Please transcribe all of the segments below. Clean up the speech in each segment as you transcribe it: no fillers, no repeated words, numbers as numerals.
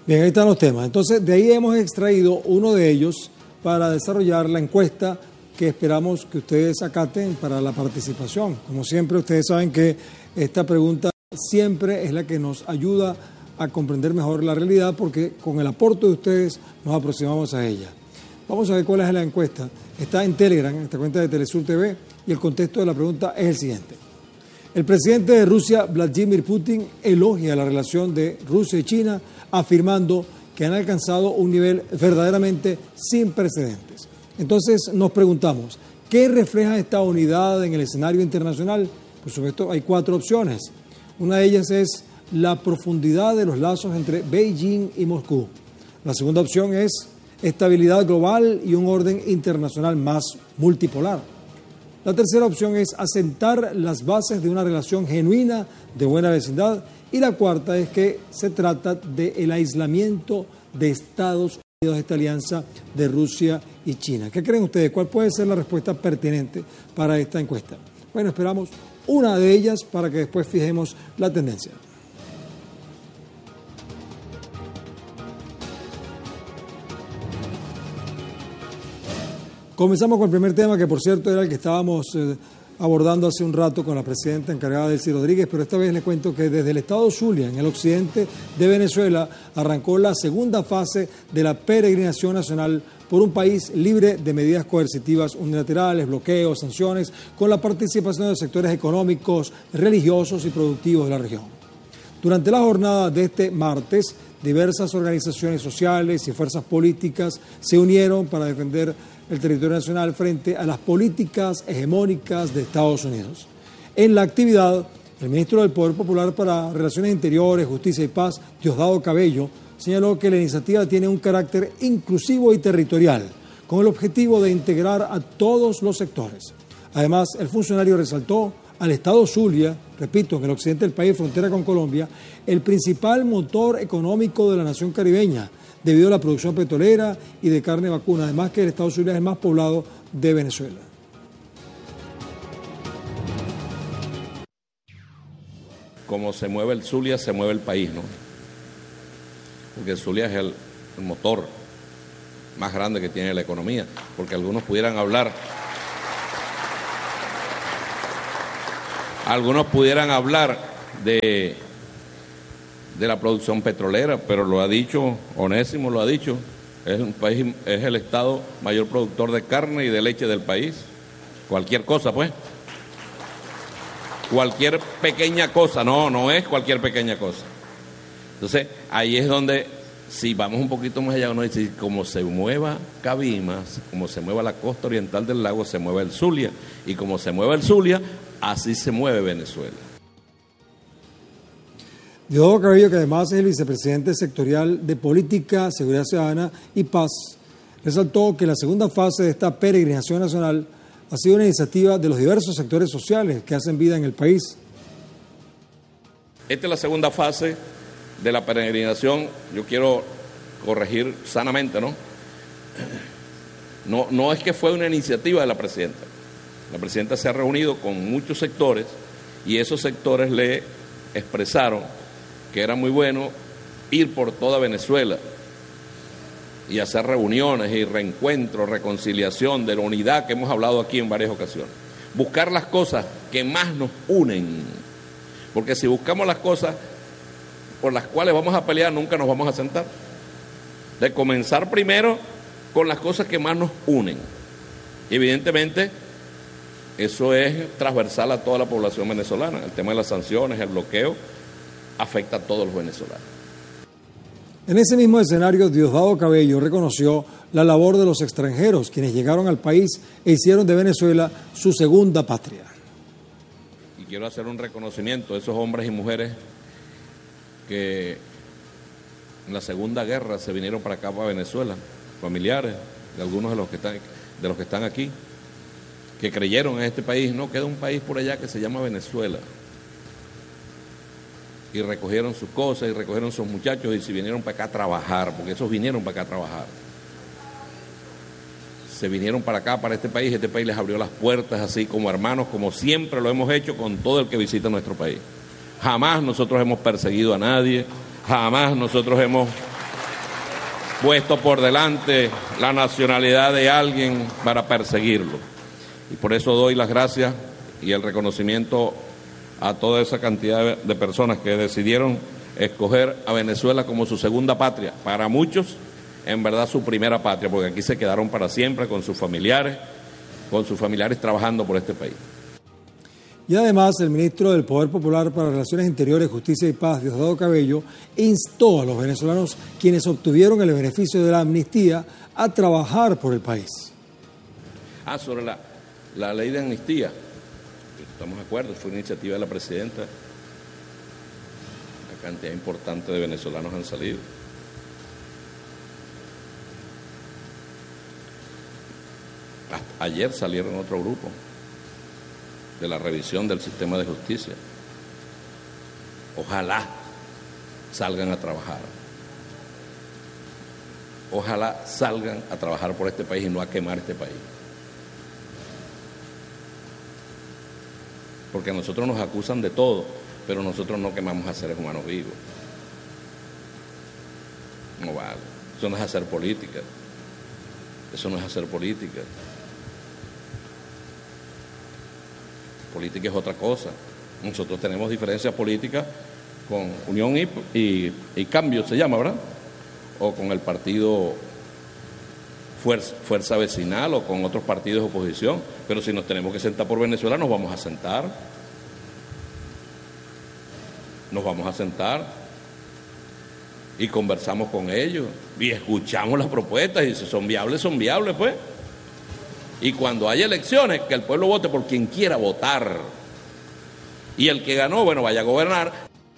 Bien, ahí están los temas. Entonces, de ahí hemos extraído uno de ellos para desarrollar la encuesta que esperamos que ustedes acaten para la participación. Como siempre, ustedes saben que esta pregunta siempre es la que nos ayuda a comprender mejor la realidad, porque con el aporte de ustedes nos aproximamos a ella. Vamos a ver cuál es la encuesta. Está en Telegram, en esta cuenta de Telesur TV, y el contexto de la pregunta es el siguiente. El presidente de Rusia, Vladimir Putin, elogia la relación de Rusia y China, afirmando que han alcanzado un nivel verdaderamente sin precedentes. Entonces nos preguntamos, ¿qué refleja esta unidad en el escenario internacional? Por supuesto, hay 4 opciones. Una de ellas es la profundidad de los lazos entre Beijing y Moscú. La segunda opción es estabilidad global y un orden internacional más multipolar. La tercera opción es asentar las bases de una relación genuina de buena vecindad. Y la cuarta es que se trata del aislamiento de Estados Unidos de esta alianza de Rusia y China. ¿Qué creen ustedes? ¿Cuál puede ser la respuesta pertinente para esta encuesta? Bueno, esperamos una de ellas para que después fijemos la tendencia. Comenzamos con el primer tema, que por cierto era el que estábamos abordando hace un rato con la presidenta encargada, Delcy Rodríguez, pero esta vez les cuento que desde el estado Zulia, en el occidente de Venezuela, arrancó la segunda fase de la peregrinación nacional por un país libre de medidas coercitivas unilaterales, bloqueos, sanciones, con la participación de sectores económicos, religiosos y productivos de la región. Durante la jornada de este martes, diversas organizaciones sociales y fuerzas políticas se unieron para defender el territorio nacional frente a las políticas hegemónicas de Estados Unidos. En la actividad, el ministro del Poder Popular para Relaciones Interiores, Justicia y Paz, Diosdado Cabello, señaló que la iniciativa tiene un carácter inclusivo y territorial, con el objetivo de integrar a todos los sectores. Además, el funcionario resaltó al estado Zulia, repito, en el occidente del país, frontera con Colombia, el principal motor económico de la nación caribeña, debido a la producción petrolera y de carne vacuna, además que el estado Zulia es el más poblado de Venezuela. Como se mueve el Zulia, se mueve el país, ¿no? Porque el Zulia es el motor más grande que tiene la economía, porque algunos pudieran hablar de la producción petrolera, pero lo ha dicho, Onésimo lo ha dicho, es un país, es el estado mayor productor de carne y de leche del país. Cualquier cosa, pues. Cualquier pequeña cosa, no es cualquier pequeña cosa. Entonces, ahí es donde, si vamos un poquito más allá, uno dice, como se mueva Cabimas, como se mueva la costa oriental del lago, se mueve el Zulia. Y como se mueve el Zulia, así se mueve Venezuela. Diosdado Cabello, que además es el vicepresidente sectorial de Política, Seguridad Ciudadana y Paz, resaltó que la segunda fase de esta peregrinación nacional ha sido una iniciativa de los diversos sectores sociales que hacen vida en el país. Esta es la segunda fase de la peregrinación. Yo quiero corregir sanamente, ¿no? No es que fue una iniciativa de la presidenta. La presidenta se ha reunido con muchos sectores y esos sectores le expresaron que era muy bueno ir por toda Venezuela y hacer reuniones y reencuentros, reconciliación, de la unidad que hemos hablado aquí en varias ocasiones. Buscar las cosas que más nos unen, porque si buscamos las cosas por las cuales vamos a pelear, nunca nos vamos a sentar. De comenzar primero con las cosas que más nos unen. Evidentemente, eso es transversal a toda la población venezolana. El tema de las sanciones, el bloqueo, afecta a todos los venezolanos. En ese mismo escenario, Diosdado Cabello reconoció la labor de los extranjeros, quienes llegaron al país e hicieron de Venezuela su segunda patria. Y quiero hacer un reconocimiento a esos hombres y mujeres que en la Segunda Guerra se vinieron para acá, para Venezuela, familiares de algunos de los que están aquí, que creyeron en este país. No queda un país por allá que se llama Venezuela. Y recogieron sus cosas y recogieron sus muchachos y se vinieron para acá a trabajar, porque esos vinieron para acá a trabajar. Se vinieron para acá, para este país les abrió las puertas así como hermanos, como siempre lo hemos hecho con todo el que visita nuestro país. Jamás nosotros hemos perseguido a nadie, jamás nosotros hemos puesto por delante la nacionalidad de alguien para perseguirlo. Y por eso doy las gracias y el reconocimiento a toda esa cantidad de personas que decidieron escoger a Venezuela como su segunda patria. Para muchos, en verdad, su primera patria, porque aquí se quedaron para siempre con sus familiares trabajando por este país. Y además, el ministro del Poder Popular para Relaciones Interiores, Justicia y Paz, Diosdado Cabello, instó a los venezolanos quienes obtuvieron el beneficio de la amnistía a trabajar por el país. Sobre la ley de amnistía, estamos de acuerdo, fue iniciativa de la presidenta. Una cantidad importante de venezolanos han salido. Hasta ayer salieron otro grupo de la revisión del sistema de justicia. Ojalá salgan a trabajar. Ojalá salgan a trabajar por este país y no a quemar este país. Porque a nosotros nos acusan de todo, pero nosotros no quemamos a seres humanos vivos. No vale. Eso no es hacer política. Eso no es hacer política. Política es otra cosa. Nosotros tenemos diferencias políticas con Unión y Cambio, se llama, ¿verdad? O con el partido Fuerza Vecinal o con otros partidos de oposición. Pero si nos tenemos que sentar por Venezuela, nos vamos a sentar. Nos vamos a sentar y conversamos con ellos y escuchamos las propuestas y si son viables, pues. Y cuando haya elecciones, que el pueblo vote por quien quiera votar. Y el que ganó, bueno, vaya a gobernar.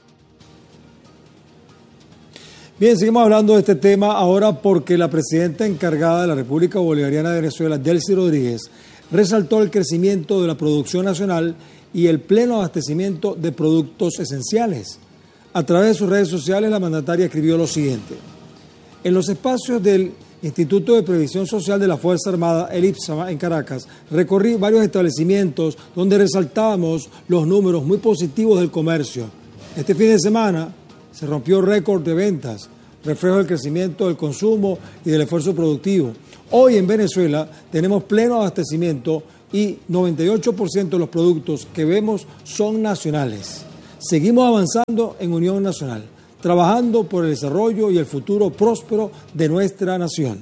Bien, seguimos hablando de este tema ahora porque la presidenta encargada de la República Bolivariana de Venezuela, Delcy Rodríguez, resaltó el crecimiento de la producción nacional y el pleno abastecimiento de productos esenciales. A través de sus redes sociales, la mandataria escribió lo siguiente: en los espacios del Instituto de Previsión Social de la Fuerza Armada, el IPSAMA, en Caracas, recorrí varios establecimientos donde resaltábamos los números muy positivos del comercio. Este fin de semana se rompió récord de ventas, reflejo del crecimiento del consumo y del esfuerzo productivo. Hoy en Venezuela tenemos pleno abastecimiento y 98% de los productos que vemos son nacionales. Seguimos avanzando en unión nacional, trabajando por el desarrollo y el futuro próspero de nuestra nación.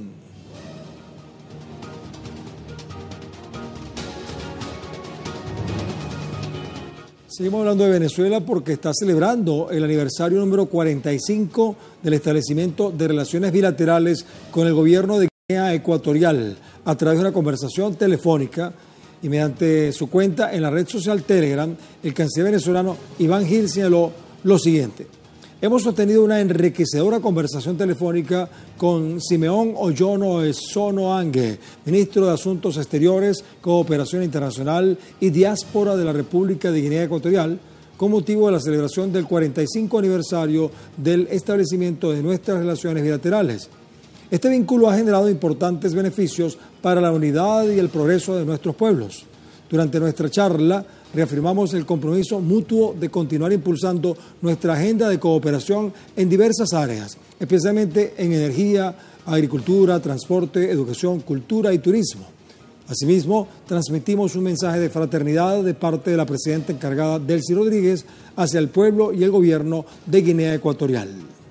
Seguimos hablando de Venezuela porque está celebrando el aniversario número 45 del establecimiento de relaciones bilaterales con el gobierno de Guinea Ecuatorial a través de una conversación telefónica y mediante su cuenta en la red social Telegram. El canciller venezolano Iván Gil señaló lo siguiente: hemos sostenido una enriquecedora conversación telefónica con Simeón Oyono Esono Angue, ministro de Asuntos Exteriores, Cooperación Internacional y Diáspora de la República de Guinea Ecuatorial, con motivo de la celebración del 45 aniversario del establecimiento de nuestras relaciones bilaterales. Este vínculo ha generado importantes beneficios para la unidad y el progreso de nuestros pueblos. Durante nuestra charla, reafirmamos el compromiso mutuo de continuar impulsando nuestra agenda de cooperación en diversas áreas, especialmente en energía, agricultura, transporte, educación, cultura y turismo. Asimismo, transmitimos un mensaje de fraternidad de parte de la presidenta encargada Delcy Rodríguez hacia el pueblo y el gobierno de Guinea Ecuatorial.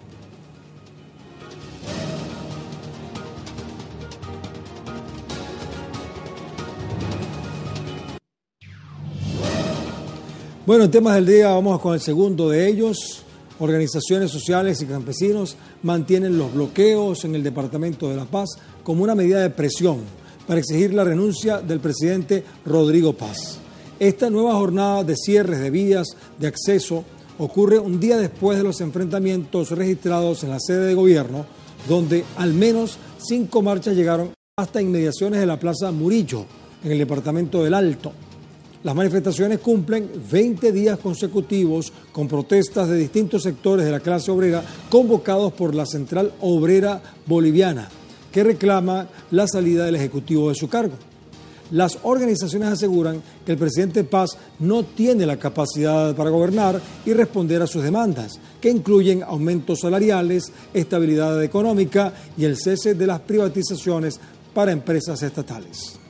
Bueno, en temas del día vamos con el segundo de ellos. Organizaciones sociales y campesinos mantienen los bloqueos en el Departamento de La Paz como una medida de presión para exigir la renuncia del presidente Rodrigo Paz. Esta nueva jornada de cierres de vías de acceso ocurre un día después de los enfrentamientos registrados en la sede de gobierno, donde al menos 5 marchas llegaron hasta inmediaciones de la Plaza Murillo, en el departamento del Alto. Las manifestaciones cumplen 20 días consecutivos con protestas de distintos sectores de la clase obrera convocados por la Central Obrera Boliviana, que reclama la salida del Ejecutivo de su cargo. Las organizaciones aseguran que el presidente Paz no tiene la capacidad para gobernar y responder a sus demandas, que incluyen aumentos salariales, estabilidad económica y el cese de las privatizaciones para empresas estatales.